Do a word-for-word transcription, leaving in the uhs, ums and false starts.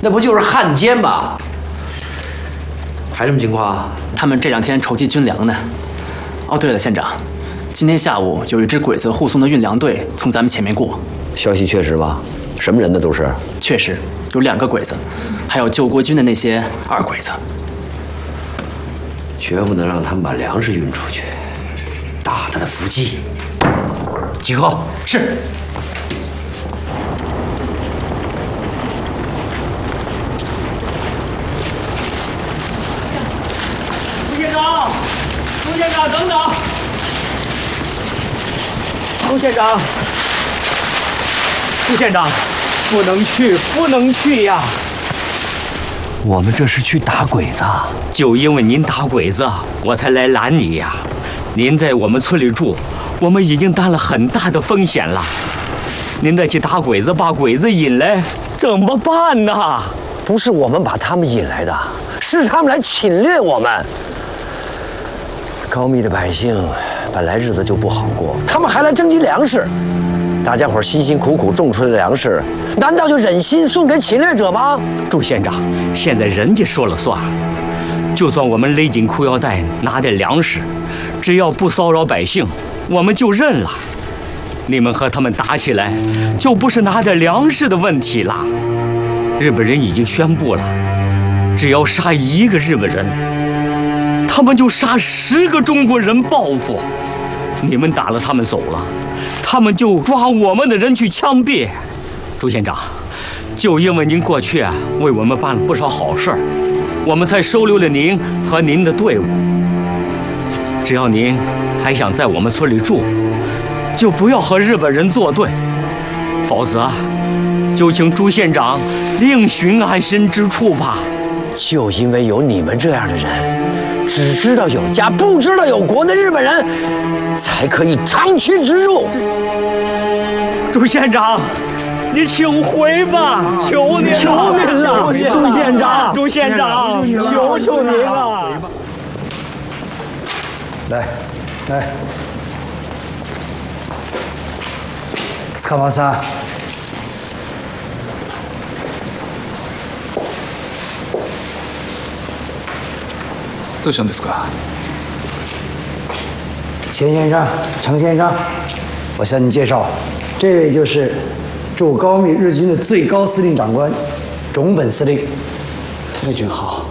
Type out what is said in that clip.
那不就是汉奸吗？还什么情况？ 他们这两天筹集军粮呢。哦，对了，县长，今天下午有一支鬼子护送的运粮队从咱们前面过。 消息确实吗？什么人呢？都是？ 确实，有两个鬼子，还有救国军的那些二鬼子。 绝不能让他们把粮食运出去，打他的伏击。集合。是。 朱县长，朱县长，等等。朱县长，朱县长，不能去，不能去呀！ 我们这是去打鬼子， 就因为您打鬼子，我才来拦你呀。您在我们村里住，我们已经担了很大的风险了。您再去打鬼子，把鬼子引来，怎么办呢？ 不是我们把他们引来的，是他们来侵略我们。高密的百姓本来日子就不好过，他们还来征集粮食。大家伙辛辛苦苦种出来的粮食，难道就忍心送给侵略者吗？ 朱县长，现在人家说了算，就算我们勒紧裤腰带拿点粮食，只要不骚扰百姓，我们就认了。你们和他们打起来，就不是拿点粮食的问题了。日本人已经宣布了，只要杀一个日本人，他们就杀十个中国人报复。你们打了他们走了，他们就抓我们的人去枪毙。朱县长，就因为您过去啊为我们办了不少好事儿，我们才收留了您和您的队伍。只要您还想在我们村里住，就不要和日本人作对，否则就请朱县长另寻安身之处吧。 就因为有你们这样的人，只知道有家不知道有国的日本人，才可以长驱直入。 朱县长，你请回吧，求您了，求您了，朱县长，朱县长，求求您了。 来，来，塚間さん。 どうしたんですか？ 钱先生、程先生，我向您介绍，这位就是驻高密日军的最高司令长官，种本司令。太君好。